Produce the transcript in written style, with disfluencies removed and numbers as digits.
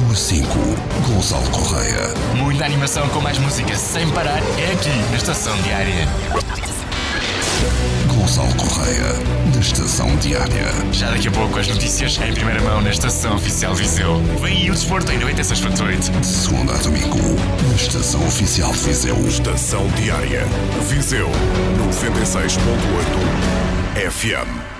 às 5, Gonçalo Correia. Muita animação com mais música sem parar é aqui na Estação Diária. Gonçalo Correia, da Estação Diária. Já daqui a pouco as notícias em primeira mão na Estação Oficial Viseu. Vem aí o desporto em 96.8. De segunda a domingo, na Estação Oficial Viseu. Estação Diária. Viseu 96.8 FM.